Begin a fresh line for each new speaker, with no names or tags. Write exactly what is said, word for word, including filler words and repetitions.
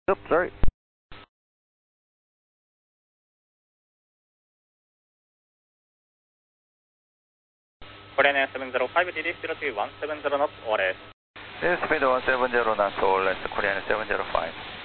Oops, sorry.
Korean Air seven zero five, D D zero three one seven zero knots, O R S.
Yes, speed one seven zero knots, all less Korean seven zero five.